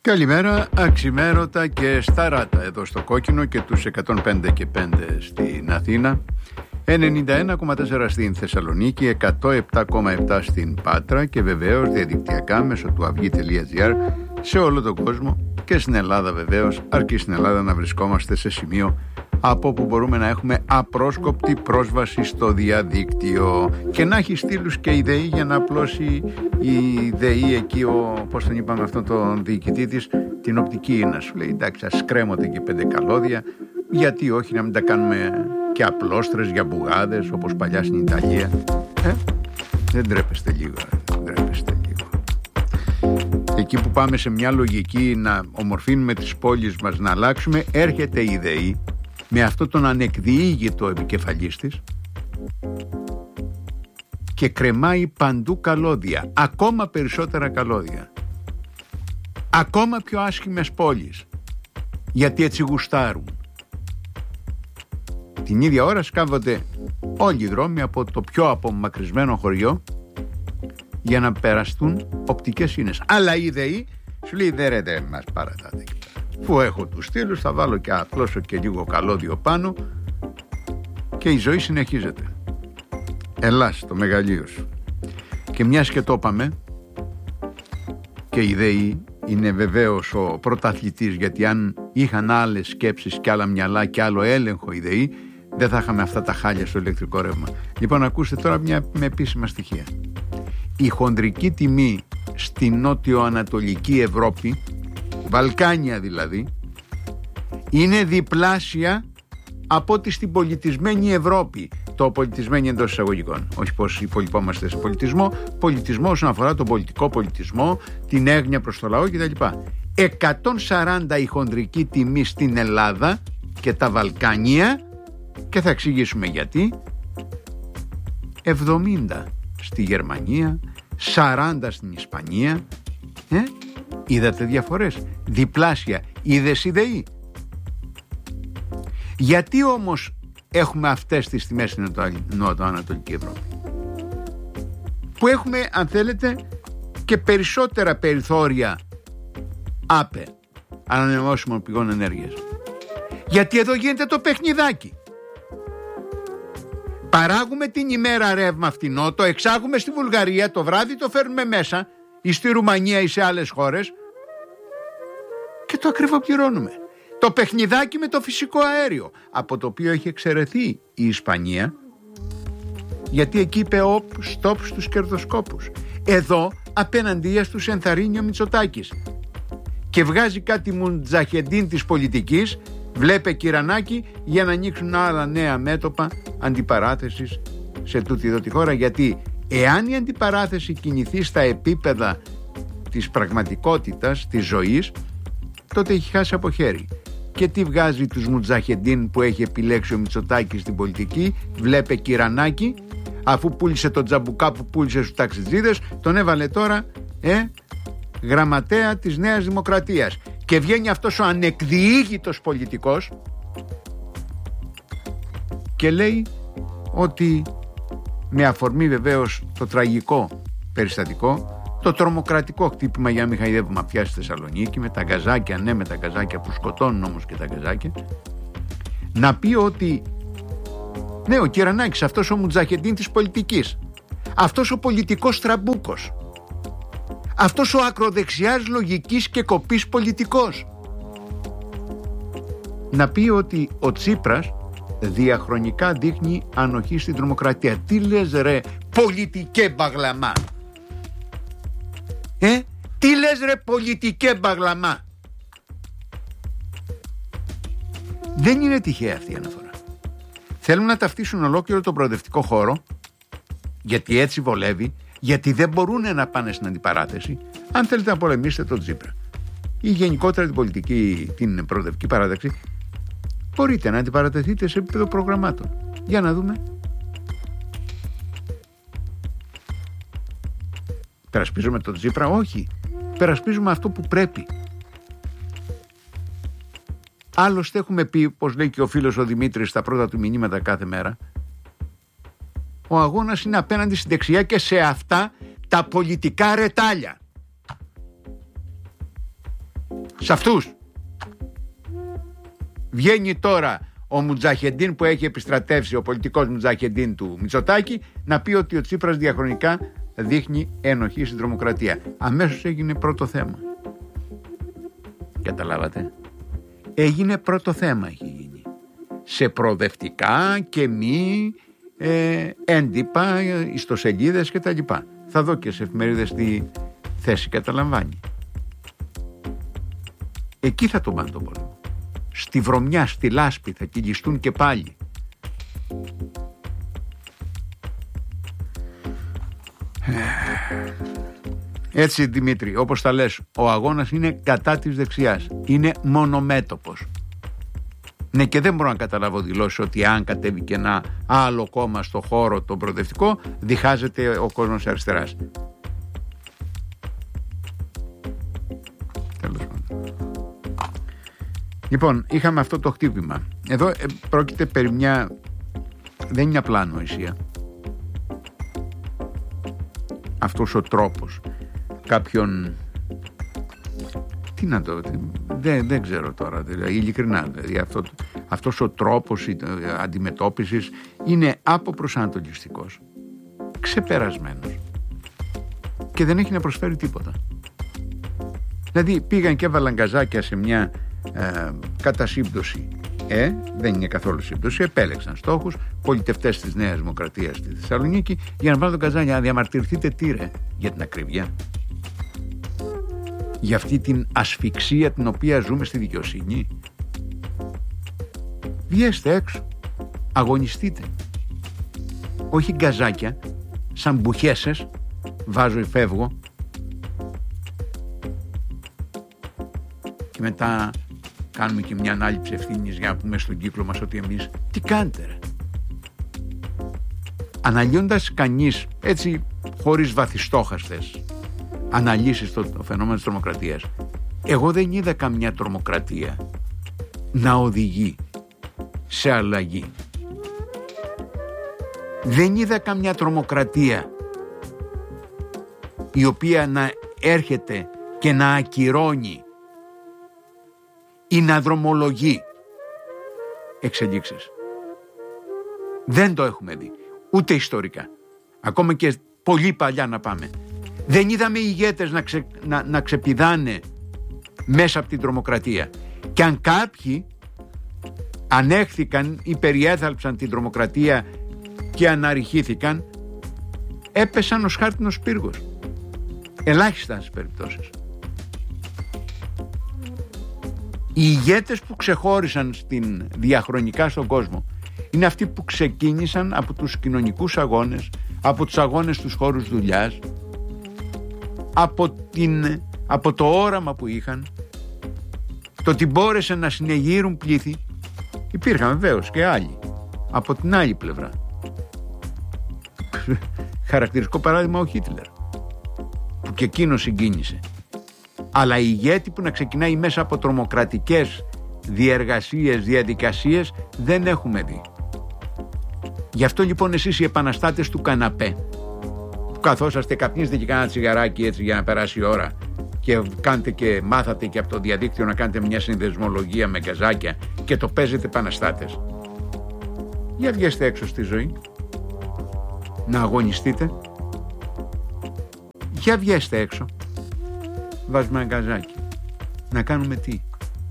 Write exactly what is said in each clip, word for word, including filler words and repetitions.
Καλημέρα, αξιμέρωτα και σταράτα εδώ στο Κόκκινο και τους εκατόν πέντε και πέντε στην Αθήνα, ενενήντα ένα κόμμα τέσσερα στην Θεσσαλονίκη, εκατό επτά κόμμα επτά στην Πάτρα και βεβαίως διαδικτυακά μέσω του αυγή τελεία τζι άρ σε όλο τον κόσμο και στην Ελλάδα βεβαίως, αρκεί στην Ελλάδα να βρισκόμαστε σε σημείο από όπου μπορούμε να έχουμε απρόσκοπτη πρόσβαση στο διαδίκτυο και να έχει στήλους και η ΔΕΗ για να απλώσει η ΔΕΗ εκεί, ο, πώς τον είπαμε αυτόν τον διοικητή της, την οπτική, να σου λέει εντάξει, ας κρέμονται και πέντε καλώδια, γιατί όχι να μην τα κάνουμε και απλόστρες για μπουγάδες όπως παλιά στην Ιταλία. ε? Δεν τρέπεστε λίγο, δεν τρέπεστε λίγο. Εκεί που πάμε σε μια λογική να ομορφύνουμε τις πόλεις μας, να αλλάξουμε, έρχεται η ΔΕΗ με αυτό τον ανεκδιήγητο επικεφαλής της και κρεμάει παντού καλώδια, ακόμα περισσότερα καλώδια, ακόμα πιο άσχημες πόλεις, γιατί έτσι γουστάρουν. Την ίδια ώρα σκάβονται όλοι οι δρόμοι από το πιο απομακρυσμένο χωριό για να περαστούν οπτικές ίνες. Αλλά η ΔΕΗ σου λέει δε ρε δε μας παρατάτε. Που έχω τους στήλους, θα βάλω και απλώσω και λίγο καλώδιο πάνω και η ζωή συνεχίζεται. Ελλάς το μεγαλείο σου. Και μιας και το είπαμε, και η ΔΕΗ είναι βεβαίως ο πρωταθλητής, γιατί αν είχαν άλλες σκέψεις και άλλα μυαλά και άλλο έλεγχο η ΔΕΗ, δεν θα είχαμε αυτά τα χάλια στο ηλεκτρικό ρεύμα. Λοιπόν, ακούστε τώρα μια με επίσημα στοιχεία. Η χονδρική τιμή στη νότιο-ανατολική Ευρώπη, Βαλκάνια δηλαδή, είναι διπλάσια από ό,τι στην πολιτισμένη Ευρώπη. Το πολιτισμένη εντός εισαγωγικών, όχι πως υπολοιπόμαστε σε πολιτισμό, πολιτισμό όσον αφορά τον πολιτικό πολιτισμό, την έγνοια προς το λαό κτλ. εκατόν σαράντα η χονδρική τιμή στην Ελλάδα και τα Βαλκάνια, και θα εξηγήσουμε γιατί. εβδομήντα στη Γερμανία, σαράντα στην Ισπανία. ε? Είδατε διαφορές, διπλάσια. Είδες η ΔΕΗ. Γιατί όμως έχουμε αυτές τις τιμές στην νότιο-ανατολική Ευρώπη, που έχουμε, αν θέλετε, και περισσότερα περιθώρια ΑΠΕ, ανανεώσιμων πηγών ενέργειας? Γιατί εδώ γίνεται το παιχνιδάκι. Παράγουμε την ημέρα ρεύμα φτηνό, το εξάγουμε στη Βουλγαρία, το βράδυ το φέρνουμε μέσα ή στη Ρουμανία ή σε άλλες χώρες και το ακριβοπληρώνουμε. Το παιχνιδάκι με το φυσικό αέριο, από το οποίο έχει εξαιρεθεί η Ισπανία, γιατί εκεί είπε οπ, stop στους κερδοσκόπους. Εδώ απέναντία στους ενθαρρύνει ο Μητσοτάκης και βγάζει κάτι μουντζαχεντίν της πολιτικής, βλέπε κυρανάκι, για να ανοίξουν άλλα νέα μέτωπα αντιπαράθεσης σε τούτη εδώ τη χώρα, γιατί εάν η αντιπαράθεση κινηθεί στα επίπεδα της πραγματικότητας, της ζωής, τότε έχει χάσει από χέρι. Και τι βγάζει τους μουτζαχεντίν που έχει επιλέξει ο Μητσοτάκης στην πολιτική? Βλέπε κυρανάκι, αφού πούλησε τον τζαμπουκά που πούλησε στους ταξιτζίδες, τον έβαλε τώρα ε, γραμματέα της Νέας Δημοκρατίας. Και βγαίνει αυτός ο ανεκδιήγητος πολιτικός και λέει ότι, με αφορμή βεβαίως το τραγικό περιστατικό, το τρομοκρατικό χτύπημα, για να μην χαϊδεύουμε πια στη Θεσσαλονίκη, με τα γκαζάκια, ναι, με τα γκαζάκια που σκοτώνουν όμως και τα γκαζάκια, να πει ότι ναι, ο Κυρανάκης, αυτός ο μουτζαχεντίν της πολιτικής, αυτός ο πολιτικός τραμπούκος, αυτός ο ακροδεξιάς λογικής και κοπής πολιτικός, να πει ότι ο Τσίπρας διαχρονικά δείχνει ανοχή στην τρομοκρατία. Τι λες ρε πολιτικέ μπαγλαμά? Ε, τι λες ρε πολιτικέ μπαγλαμά? Δεν είναι τυχαία αυτή η αναφορά. Θέλουν να ταυτίσουν ολόκληρο τον προοδευτικό χώρο, γιατί έτσι βολεύει, γιατί δεν μπορούν να πάνε στην αντιπαράθεση. Αν θέλετε να πολεμήσετε τον Τσίπρα ή γενικότερα την πολιτική, την προοδευτική παράταξη, μπορείτε να αντιπαρατεθείτε σε επίπεδο προγραμμάτων. Για να δούμε. Περασπίζουμε τον Τσίπρα? Όχι. Περασπίζουμε αυτό που πρέπει. Άλλωστε έχουμε πει, πως λέει και ο φίλος ο Δημήτρης στα πρώτα του μηνύματα κάθε μέρα, ο αγώνας είναι απέναντι στην δεξιά και σε αυτά τα πολιτικά ρετάλια. Σε αυτούς. Βγαίνει τώρα ο Μουτζαχεντίν που έχει επιστρατεύσει, ο πολιτικός Μουτζαχεντίν του Μητσοτάκη, να πει ότι ο Τσίπρας διαχρονικά δείχνει ενοχή στην τρομοκρατία. Αμέσως έγινε πρώτο θέμα. Καταλάβατε. Έγινε πρώτο θέμα, έχει γίνει. Σε προοδευτικά και μη ε, έντυπα, ιστοσελίδες κτλ. Θα δω και σε εφημερίδες τι θέση καταλαμβάνει. Εκεί θα το πάνε το πόλεμο. Στη βρωμιά, στη λάσπη θα κυλιστούν και πάλι. Έτσι, Δημήτρη, όπως τα λες, ο αγώνας είναι κατά της δεξιάς. Είναι μονομέτωπος. Ναι, και δεν μπορώ να καταλάβω δηλώσεις ότι αν κατέβει και ένα άλλο κόμμα στο χώρο το προοδευτικό, διχάζεται ο κόσμος αριστεράς. Τέλος πάντων. Λοιπόν, είχαμε αυτό το χτύπημα. Εδώ ε, πρόκειται περί μια... δεν είναι απλά ανοησία. Αυτός ο τρόπος κάποιον... Τι να το... Δεν, δεν ξέρω τώρα, δηλαδή, ειλικρινά. Δηλαδή, αυτό, αυτός ο τρόπος αντιμετώπισης είναι αποπροσανατολιστικός, ξεπερασμένος και δεν έχει να προσφέρει τίποτα. Δηλαδή πήγαν και έβαλαν γκαζάκια σε μια ε, κατά σύμπτωση. Ε, δεν είναι καθόλου σύμπτωση. Επέλεξαν στόχους, πολιτευτές της Νέας Δημοκρατίας στη Θεσσαλονίκη, για να βάλουν τον γκαζάκια. Να διαμαρτυρηθείτε τι ρε, για την ακρίβεια. Για αυτή την ασφυξία την οποία ζούμε στη δικαιοσύνη. Βγέστε έξω. Αγωνιστείτε. Όχι γκαζάκια, σαν μπουχέσες, βάζω ή φεύγω. Και μετά κάνουμε και μια ανάληψη ευθύνης για να πούμε στον κύκλο μας ότι εμείς τι κάνετε ρε. Αναλύοντας κανείς έτσι χωρίς βαθιστόχαστες αναλύσεις στο φαινόμενο της τρομοκρατίας, εγώ δεν είδα καμιά τρομοκρατία να οδηγεί σε αλλαγή. Δεν είδα καμιά τρομοκρατία η οποία να έρχεται και να ακυρώνει ή να δρομολογεί εξελίξεις. Δεν το έχουμε δει, ούτε ιστορικά. Ακόμα και πολύ παλιά να πάμε. Δεν είδαμε ηγέτες να, ξε, να, να ξεπηδάνε μέσα από την τρομοκρατία. Και αν κάποιοι ανέχθηκαν ή περιέθαλψαν την τρομοκρατία και αναρριχήθηκαν, έπεσαν ως χάρτινος πύργος. Ελάχιστα στις περιπτώσεις. Οι ηγέτες που ξεχώρισαν στην, διαχρονικά στον κόσμο είναι αυτοί που ξεκίνησαν από τους κοινωνικούς αγώνες, από τους αγώνες στους χώρους δουλειάς, από, την, από το όραμα που είχαν, το ότι μπόρεσαν να συνεγείρουν πλήθη. Υπήρχαν βεβαίως και άλλοι από την άλλη πλευρά. Χαρακτηριστικό παράδειγμα ο Χίτλερ, που και εκείνος συγκίνησε. Αλλά η ηγέτη που να ξεκινάει μέσα από τρομοκρατικές διεργασίες, διαδικασίες, δεν έχουμε δει. Γι' αυτό λοιπόν εσείς οι επαναστάτες του καναπέ, που καθόσαστε, καπνίζετε και κάνατε τσιγαράκι έτσι για να περάσει η ώρα και κάνετε και μάθατε και από το διαδίκτυο να κάνετε μια συνδεσμολογία με γκαζάκια και το παίζετε επαναστάτες, για βγέστε έξω στη ζωή να αγωνιστείτε. Για βγέστε έξω. Βάζουμε ένα γκαζάκι. Να κάνουμε τι?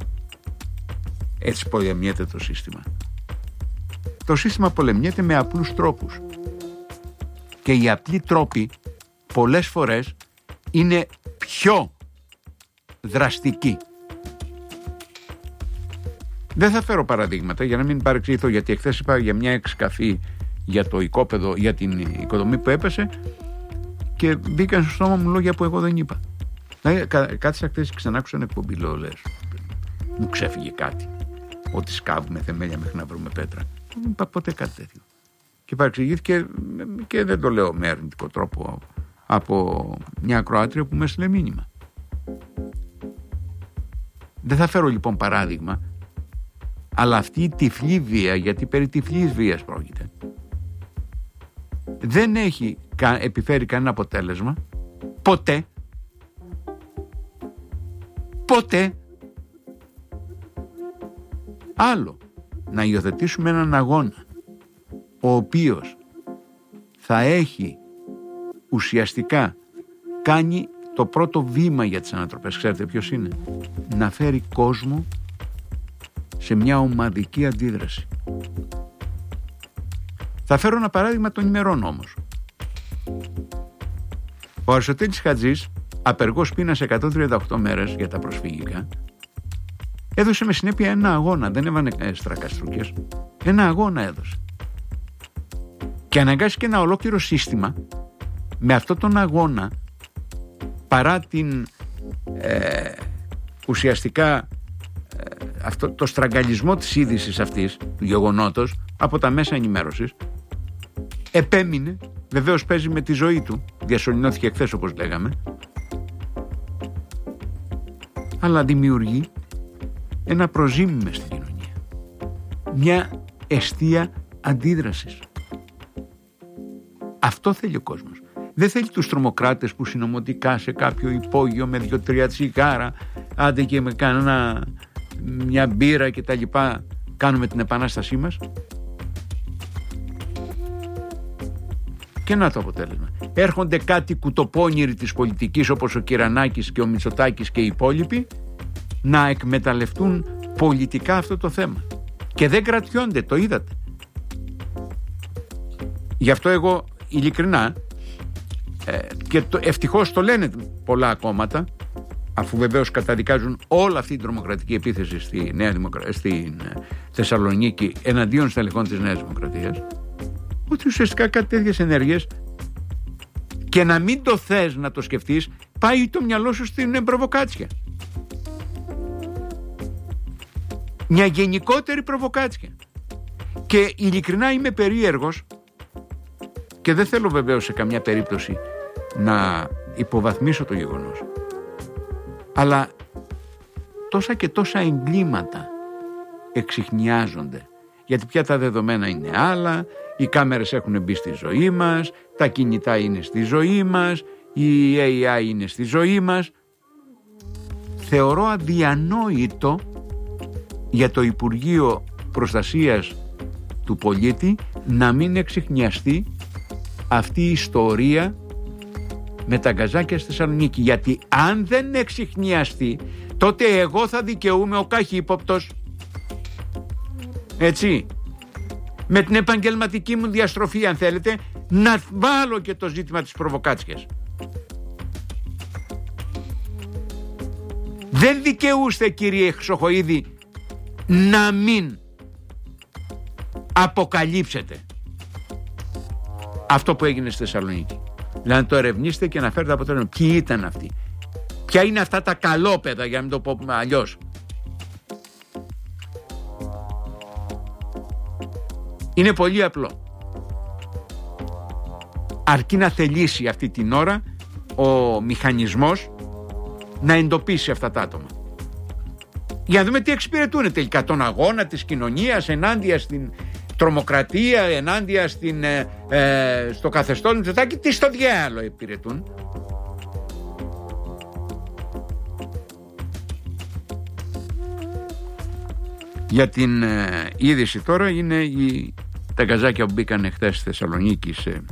Έτσι πολεμιέται το σύστημα. Το σύστημα πολεμιέται με απλούς τρόπους. Και οι απλοί τρόποι πολλές φορές είναι πιο δραστικοί. Δεν θα φέρω παραδείγματα για να μην παρεξηγηθώ, γιατί εχθές είπα για μια εξκαφή για το οικόπεδο, για την οικοδομή που έπεσε και μπήκαν στο στόμα μου λόγια που εγώ δεν είπα. Δηλαδή, κάθισα χθες και ξανά άκουσα εκπομπή, λέω, λες, μου ξέφυγε κάτι. Ότι σκάβουμε θεμέλια μέχρι να βρούμε πέτρα. Δεν είπα ποτέ κάτι τέτοιο. Και παρεξηγήθηκε και δεν το λέω με αρνητικό τρόπο από μια ακροάτρια που με έστειλε μήνυμα. Δεν θα φέρω λοιπόν παράδειγμα, αλλά αυτή η τυφλή βία, γιατί περί τυφλής βίας πρόκειται, δεν έχει επιφέρει κανένα αποτέλεσμα ποτέ. Ποτέ. Άλλο, να υιοθετήσουμε έναν αγώνα ο οποίος θα έχει ουσιαστικά κάνει το πρώτο βήμα για τις ανατροπές. Ξέρετε ποιος είναι? Να φέρει κόσμο σε μια ομαδική αντίδραση. Θα φέρω ένα παράδειγμα των ημερών όμως. Ο Αριστοτέλης Χατζής, απεργός πείνας εκατόν τριάντα οκτώ μέρες για τα προσφυγικά, έδωσε με συνέπεια ένα αγώνα, δεν έβανε στρακαστρούκες, ένα αγώνα έδωσε. Και αναγκάστηκε ένα ολόκληρο σύστημα με αυτόν τον αγώνα, παρά την ε, ουσιαστικά ε, αυτό, το στραγγαλισμό της είδησης αυτής, του γεγονότος, από τα μέσα ενημέρωσης, επέμεινε, βεβαίως παίζει με τη ζωή του, διασωληνώθηκε εχθές όπως λέγαμε, αλλά δημιουργεί ένα προζήμι μες στην κοινωνία, μια εστία αντίδρασης. Αυτό θέλει ο κόσμος. Δεν θέλει τους τρομοκράτες που συνωμοτικά σε κάποιο υπόγειο με δύο-τρία τσιγάρα, άντε και με κανένα μια μπύρα και τα λοιπά, κάνουμε την επανάστασή μας. Και να το αποτέλεσμα. Έρχονται κάτι κουτοπώνηροι της πολιτικής όπως ο Κυρανάκης και ο Μητσοτάκης και οι υπόλοιποι να εκμεταλλευτούν πολιτικά αυτό το θέμα. Και δεν κρατιόνται, το είδατε. Γι' αυτό εγώ ειλικρινά, ε, και το, ευτυχώς το λένε πολλά κόμματα, αφού βεβαίως καταδικάζουν όλη αυτή την τρομοκρατική επίθεση στη Νέα Δημοκρα... στην Θεσσαλονίκη εναντίον στελεχών της Νέας Δημοκρατίας, ότι ουσιαστικά κάτι τέτοιες ενέργειες, και να μην το θες να το σκεφτείς, πάει το μυαλό σου στην προβοκάτσια. Μια γενικότερη προβοκάτσια. Και ειλικρινά είμαι περίεργος, και δεν θέλω βεβαίως σε καμιά περίπτωση να υποβαθμίσω το γεγονός, αλλά τόσα και τόσα εγκλήματα εξιχνιάζονται, γιατί πια τα δεδομένα είναι άλλα, οι κάμερες έχουν μπει στη ζωή μας, τα κινητά είναι στη ζωή μας, η έι άι είναι στη ζωή μας. Θεωρώ αδιανόητο για το Υπουργείο Προστασίας του Πολίτη να μην εξιχνιαστεί αυτή η ιστορία με τα γκαζάκια στη Θεσσαλονίκη, γιατί αν δεν εξιχνιαστεί, τότε εγώ θα δικαιούμαι ο καχύποπτος, έτσι, με την επαγγελματική μου διαστροφή, αν θέλετε, να βάλω και το ζήτημα της προβοκάτσιας. Δεν δικαιούστε, κύριε Χρυσοχοΐδη, να μην αποκαλύψετε αυτό που έγινε στη Θεσσαλονίκη. Δηλαδή να το ερευνήσετε και να φέρετε αποτέλεσμα. Ποιοι ήταν αυτοί, ποια είναι αυτά τα καλόπαιδα, για να μην το πω αλλιώς. Είναι πολύ απλό. Αρκεί να θελήσει αυτή την ώρα ο μηχανισμός να εντοπίσει αυτά τα άτομα. Για να δούμε τι εξυπηρετούν τελικά, τον αγώνα της κοινωνίας ενάντια στην τρομοκρατία, ενάντια στην, ε, ε, στο καθεστώς Μητσοτάκη, τι στο διάλογο υπηρετούν. Για την ε, είδηση τώρα είναι οι, τα γκαζάκια που μπήκαν χθες στη Θεσσαλονίκη σε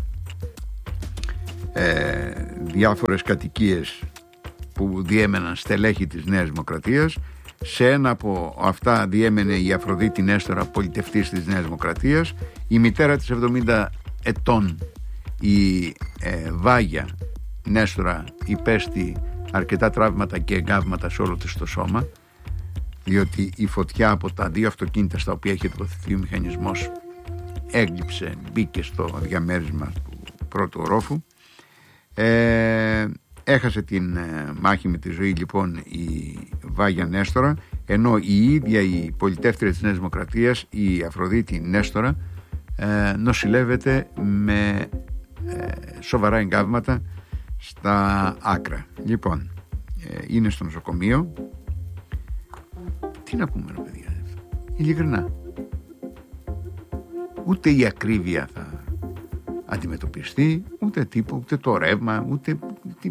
ε, διάφορες κατοικίες που διέμεναν στελέχη της Νέας Δημοκρατίας. Σε ένα από αυτά διέμενε η Αφροδίτη Νέστορα, πολιτευτής της Νέας Δημοκρατίας. Η μητέρα της εβδομήντα ετών, η ε, Βάγια Νέστορα, υπέστη αρκετά τραύματα και εγκάβματα σε όλο της το σώμα, διότι η φωτιά από τα δύο αυτοκίνητα στα οποία είχε τοποθετηθεί ο μηχανισμός έγκλειψε, μπήκε στο διαμέρισμα του πρώτου ορόφου. Ε, έχασε την ε, μάχη με τη ζωή λοιπόν η Βάγια Νέστορα, ενώ η ίδια η πολιτεύτρια της Νέας Δημοκρατίας, η Αφροδίτη Νέστορα, ε, νοσηλεύεται με ε, σοβαρά εγκάβματα στα άκρα. Λοιπόν, ε, είναι στο νοσοκομείο. Τι να πούμε, ρε παιδιά, ειλικρινά, ούτε η ακρίβεια θα αντιμετωπιστεί, ούτε τίποτα, ούτε το ρεύμα, ούτε τι...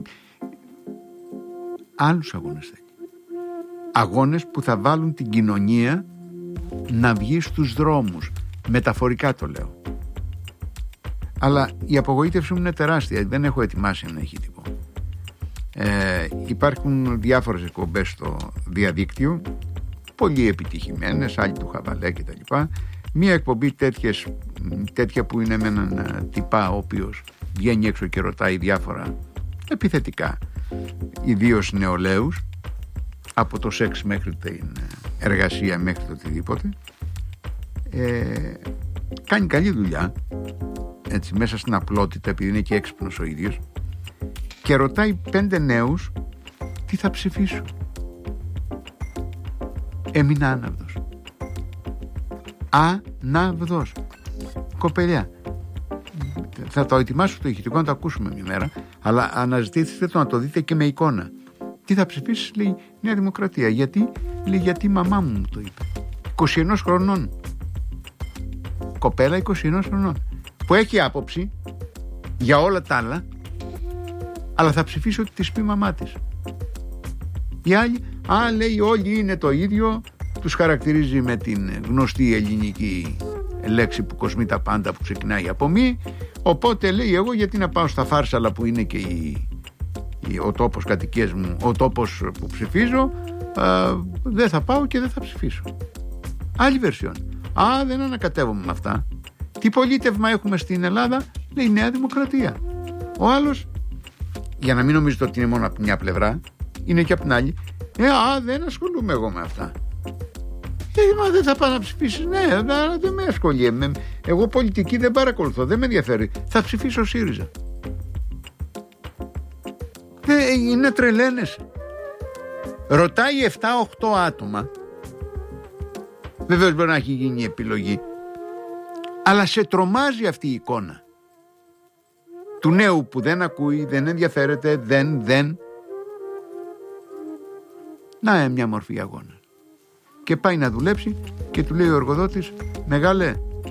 άλλους αγώνες θέλει. Αγώνες που θα βάλουν την κοινωνία να βγει στους δρόμους. Μεταφορικά το λέω. Αλλά η απογοήτευση μου είναι τεράστια. Δεν έχω ετοιμάσει ένα ηχητικό. Ε, υπάρχουν διάφορες εκπομπές στο διαδίκτυο, πολύ επιτυχημένες, άλλοι του Χαβαλέ και τα λοιπά. Μία εκπομπή τέτοιες, τέτοια που είναι με έναν τυπά ο οποίος βγαίνει έξω και ρωτάει διάφορα επιθετικά, ιδίως νεολαίους, από το σεξ μέχρι την εργασία μέχρι το οτιδήποτε. Ε, κάνει καλή δουλειά, έτσι, μέσα στην απλότητα, επειδή είναι και έξυπνος ο ίδιος, και ρωτάει πέντε νέους τι θα ψηφίσουν. Έμεινα άναυδος. Άναυδος. Κοπελιά, θα το ετοιμάσω το ηχητικό να το ακούσουμε μια μέρα, αλλά αναζητήστε το να το δείτε και με εικόνα. Τι θα ψηφίσεις, λέει, Νέα Δημοκρατία. Γιατί, λέει, γιατί η μαμά μου μου το είπε. είκοσι ένα χρονών. Κοπέλα είκοσι ένα χρονών, που έχει άποψη για όλα τα άλλα, αλλά θα ψηφίσει ότι της πει η μαμά της. Οι άλλοι, α, λέει, όλοι είναι το ίδιο, τους χαρακτηρίζει με την γνωστή ελληνική λέξη που κοσμεί τα πάντα, που ξεκινάει από μη, οπότε λέει, εγώ γιατί να πάω στα Φάρσαλα που είναι και η, η, ο τόπος κατοικίας μου, ο τόπος που ψηφίζω, α, δεν θα πάω και δεν θα ψηφίσω. Άλλη βερσιόν. Α, δεν ανακατεύομαι με αυτά. Τι πολίτευμα έχουμε στην Ελλάδα, λέει, Νέα Δημοκρατία. Ο άλλος, για να μην νομίζετε ότι είναι μόνο από μια πλευρά, είναι και από την άλλη. Ε, α, δεν ασχολούμαι εγώ με αυτά. Ε, μα δεν θα πάω να ψηφίσεις. Ναι, δεν με ασχολεί. Εγώ πολιτική δεν παρακολουθώ, δεν με ενδιαφέρει. Θα ψηφίσω ΣΥΡΙΖΑ. Ε, είναι τρελαίνες. Ρωτάει επτά οχτώ άτομα. Βεβαίως μπορεί να έχει γίνει η επιλογή, αλλά σε τρομάζει αυτή η εικόνα του νέου που δεν ακούει, δεν ενδιαφέρεται, δεν, δεν. Να, μια μορφή αγώνα. Και πάει να δουλέψει και του λέει ο εργοδότης, μεγάλε,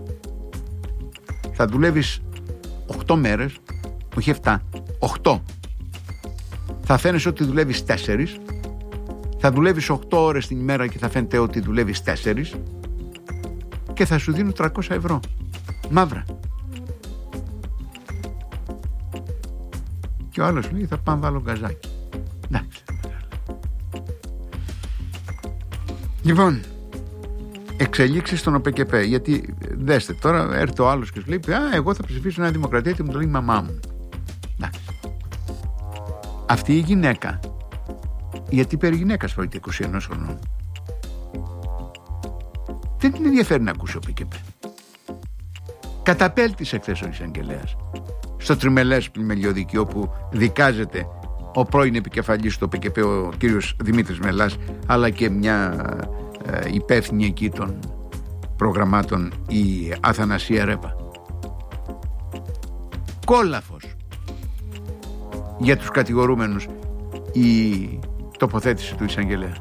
θα δουλεύεις οκτώ μέρες, όχι επτά, οκτώ. Θα φαίνεσαι ότι δουλεύεις τέσσερις, θα δουλεύεις οκτώ ώρες την ημέρα και θα φαίνεται ότι δουλεύεις τέσσερις, και θα σου δίνω τριακόσια ευρώ. Μαύρα. Και ο άλλος λέει, θα πάω βάλω γκαζάκι. Εντάξει. Λοιπόν, εξελίξεις στον ΟΠΕΚΕΠΕ. Γιατί δέστε τώρα, έρθει ο άλλος και σου λέει, α, εγώ θα ψηφίσω Νέα Δημοκρατία και μου το λέει η μαμά μου. Εντάξει. Αυτή η γυναίκα, γιατί περί γυναίκας πρόκειται είκοσι ένα χρονών, δεν την ενδιαφέρει να ακούσει ο ΟΠΕΚΕΠΕ. Καταπέλτησε χθες ο εισαγγελέας στο τριμελές πλημελιωδικείο που δικάζεται ο πρώην επικεφαλής του ΟΠΕΚΕΠΕ, ο κύριος Δημήτρης Μελάς, αλλά και μια ε, υπεύθυνη εκεί των προγραμμάτων, η Αθανασία Ρέπα. Κόλαφος για τους κατηγορούμενους η τοποθέτηση του εισαγγελέα.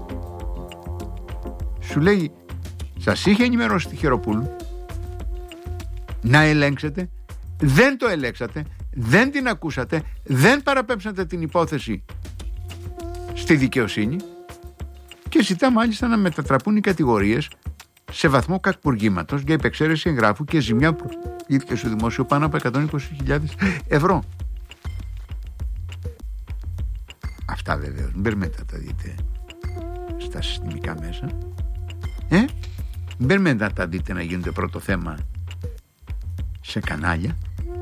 Σου λέει, σας είχε ενημερώσει τη Χεροπούλου να ελέγξετε, δεν το ελέγξατε, δεν την ακούσατε, δεν παραπέμψατε την υπόθεση στη δικαιοσύνη και ζητά μάλιστα να μετατραπούν οι κατηγορίες σε βαθμό κακουργήματος για υπεξαίρεση εγγράφου και ζημιά που προηγήθηκε στο δημόσιο πάνω από εκατόν είκοσι χιλιάδες ευρώ. Αυτά βεβαίως μην περιμένετε να τα δείτε στα συστημικά μέσα. Ε, μην περιμένετε να τα δείτε να γίνονται πρώτο θέμα σε κανάλια.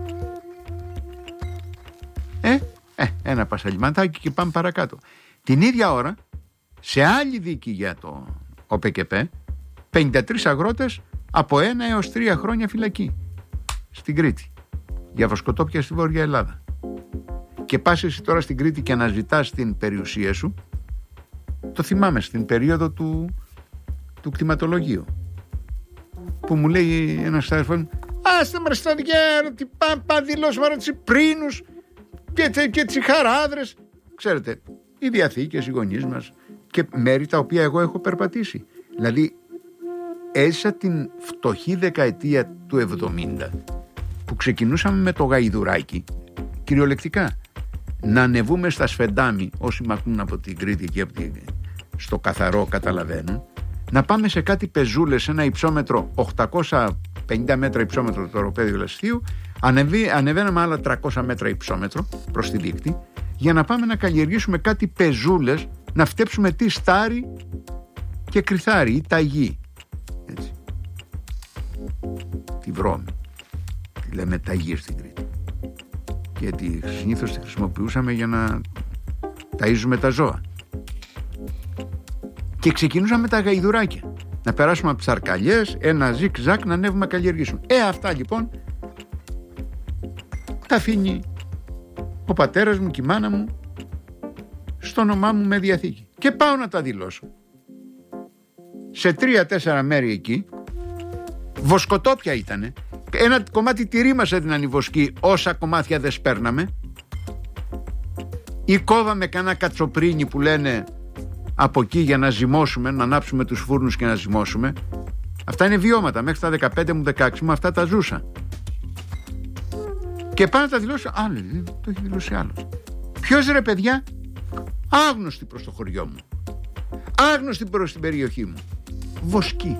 Ε, ε, ένα πασαλιματάκι και πάμε παρακάτω. Την ίδια ώρα, σε άλλη δίκη για το ΟΠΕΚΕΠΕ, πενήντα τρεις αγρότες από ένα έως τρία χρόνια φυλακή στην Κρήτη για βοσκοτόπια στη Βόρεια Ελλάδα. Και πας εσύ τώρα στην Κρήτη και αναζητάς την περιουσία σου. Το θυμάμαι στην περίοδο του, του κτηματολογίου, που μου λέει ένας αδερφός μου, άστε μ' στα διάρα, τι πά δηλώσει μ' τσιπρίνους και, και τσιχαράδρες. Ξέρετε, οι διαθήκες, οι γονείς μας και μέρη τα οποία εγώ έχω περπατήσει. Δηλαδή έζησα την φτωχή δεκαετία του εβδομήντα που ξεκινούσαμε με το γαϊδουράκι, κυριολεκτικά, να ανεβούμε στα Σφεντάμι, όσοι μ' ακούν από την Κρήτη και από την, στο καθαρό καταλαβαίνουν, να πάμε σε κάτι πεζούλες, ένα υψόμετρο οκτακόσια πενήντα μέτρα υψόμετρο το οροπέδιο Λασιθίου, ανεβή, ανεβαίναμε άλλα τριακόσια μέτρα υψόμετρο προς τη δείκτη, για να πάμε να καλλιεργήσουμε κάτι πεζούλες, να φτέψουμε τι στάρι και κρυθάρι ή ταγί. Έτσι. Τη βρώμη. Τη λέμε ταγί στην Κρήτη. Γιατί συνήθως τη χρησιμοποιούσαμε για να ταΐζουμε τα ζώα. Και ξεκινούσαμε τα γαϊδουράκια. Να περάσουμε από τις αρκαλιές, ένα ζικ-ζακ, να ανέβουμε να καλλιεργήσουμε. Ε, αυτά λοιπόν τα αφήνει ο πατέρας μου και η μάνα μου στο όνομά μου με διαθήκη. Και πάω να τα δηλώσω. Σε τρία-τέσσερα μέρη εκεί, βοσκοτόπια ήτανε. Ένα κομμάτι τυρί μας έδιναν οι βοσκοί, όσα κομμάτια δεν σπέρναμε. Ή κόβαμε κανένα κατσοπρίνι που λένε από εκεί για να ζυμώσουμε, να ανάψουμε τους φούρνους και να ζυμώσουμε. Αυτά είναι βιώματα. Μέχρι τα δεκαπέντε μου, δεκαέξι μου αυτά τα ζούσα. Και πάω να τα δηλώσω. Άλλο, το έχει δηλώσει άλλος. Ποιος ρε παιδιά? Άγνωστοι προς το χωριό μου. Άγνωστοι προς την περιοχή μου. Βοσκοί.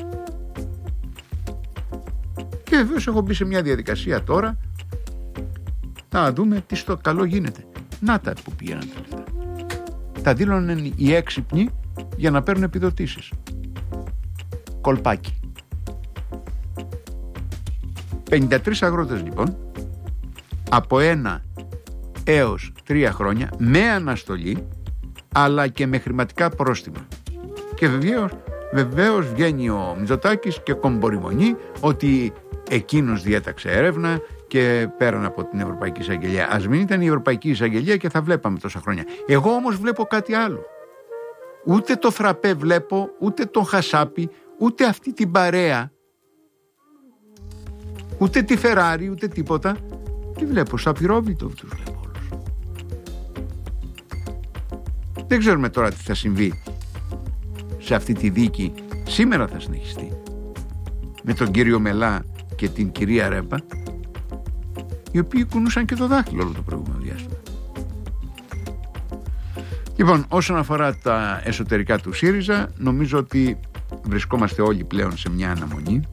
Και βεβαίως έχω μπει σε μια διαδικασία τώρα να δούμε τι στο καλό γίνεται. Να τα που πήγαιναν τα λεφτά. Τα δήλωναν οι έξυπνοι για να παίρνουν επιδοτήσεις. Κολπάκι. πενήντα τρεις αγρότες λοιπόν, από ένα έως τρία χρόνια, με αναστολή αλλά και με χρηματικά πρόστιμα. Και βεβαίως, βεβαίως βγαίνει ο Μητσοτάκης και κομπορημονεί ότι εκείνος διέταξε έρευνα και πέραν από την Ευρωπαϊκή Εισαγγελία. Ας μην ήταν η Ευρωπαϊκή Εισαγγελία και θα βλέπαμε τόσα χρόνια. Εγώ όμως βλέπω κάτι άλλο. Ούτε το φραπέ βλέπω, ούτε το χασάπι, ούτε αυτή την παρέα, ούτε τη Φεράρι, ούτε τίποτα. Τι βλέπω, στα πυρόβιτο τους βλέπω όλους. Δεν ξέρουμε τώρα τι θα συμβεί σε αυτή τη δίκη. Σήμερα θα συνεχιστεί με τον κύριο Μελά και την κυρία Ρέμπα, οι οποίοι κουνούσαν και το δάχτυλο όλο το προηγούμενο διάστημα. Λοιπόν, όσον αφορά τα εσωτερικά του ΣΥΡΙΖΑ, νομίζω ότι βρισκόμαστε όλοι πλέον σε μια αναμονή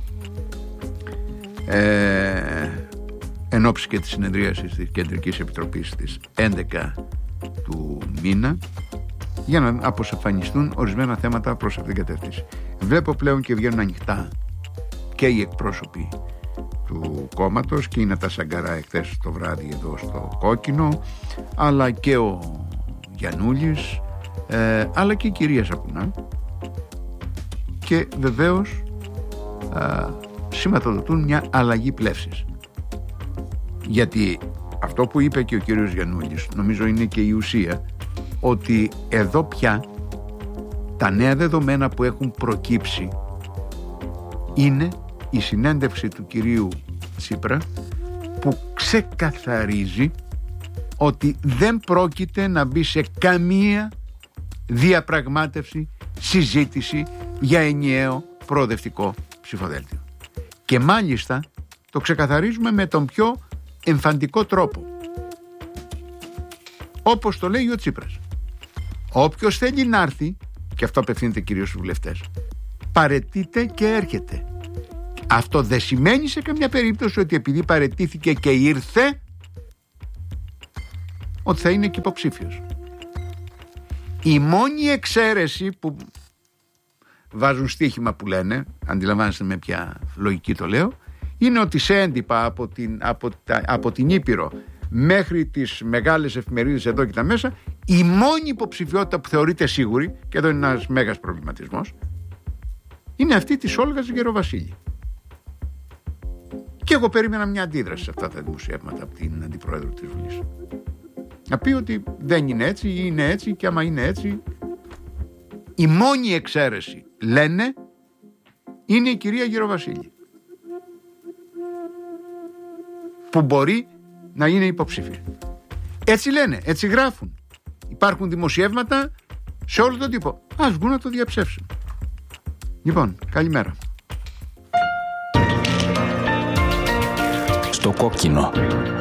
ε, εν ώψη και της συνεδρίασης της Κεντρικής Επιτροπής της έντεκα του μήνα, για να αποσαφανιστούν ορισμένα θέματα προς αυτήν την κατεύθυνση. Βλέπω πλέον και βγαίνουν ανοιχτά και οι εκπρόσωποι του κόμματος, και η Νατάσα Γκαρά εχθές το βράδυ εδώ στο Κόκκινο, αλλά και ο Γιαννούλης, ε, αλλά και η κυρία Σαπουνά, και βεβαίως ε, σηματοδοτούν μια αλλαγή πλεύσης. Γιατί αυτό που είπε και ο κύριος Γιαννούλης νομίζω είναι και η ουσία, ότι εδώ πια τα νέα δεδομένα που έχουν προκύψει είναι η συνέντευξη του κυρίου Τσίπρα, που ξεκαθαρίζει ότι δεν πρόκειται να μπει σε καμία διαπραγμάτευση, συζήτηση για ενιαίο προοδευτικό ψηφοδέλτιο. Και μάλιστα το ξεκαθαρίζουμε με τον πιο εμφαντικό τρόπο. Όπως το λέει ο Τσίπρας. Όποιος θέλει να έρθει, και αυτό απευθύνεται κυρίως στους βουλευτές, παραιτείται και έρχεται. Αυτό δεν σημαίνει σε καμιά περίπτωση ότι επειδή παραιτήθηκε και ήρθε, ότι θα είναι και υποψήφιος. Η μόνη εξαίρεση που βάζουν στοίχημα, που λένε, αντιλαμβάνεστε με ποια λογική το λέω, είναι ότι σε έντυπα από την, από, τα, από την Ήπειρο μέχρι τις μεγάλες εφημερίδες εδώ και τα μέσα, η μόνη υποψηφιότητα που θεωρείται σίγουρη, και εδώ είναι ένας μέγας προβληματισμός, είναι αυτή της Όλγας Γεροβασίλη. Και εγώ περίμενα μια αντίδραση σε αυτά τα δημοσιεύματα από την Αντιπρόεδρο της Βουλής. Να πει ότι δεν είναι έτσι ή είναι έτσι, και άμα είναι έτσι, η μόνη εξαίρεση, λένε, είναι η κυρία Γεροβασίλη, που μπορεί να είναι υποψήφια. Έτσι λένε, έτσι γράφουν. Υπάρχουν δημοσιεύματα σε όλο τον τύπο. Ας βγουν να το διαψεύσουν. Λοιπόν, καλημέρα. Στο Κόκκινο.